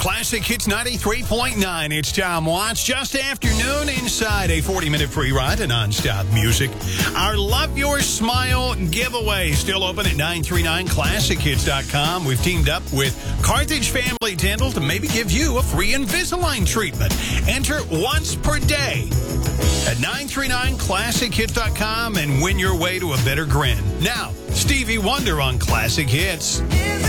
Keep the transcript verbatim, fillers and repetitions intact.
Classic Hits ninety-three point nine. It's Tom Watts. Just afternoon inside a forty-minute free ride to nonstop music. Our Love Your Smile giveaway still open at nine three nine classic hits dot com. We've teamed up with Carthage Family Dental to maybe give you a free Invisalign treatment. Enter once per day at nine three nine classic hits dot com and win your way to a better grin. Now, Stevie Wonder on Classic Hits.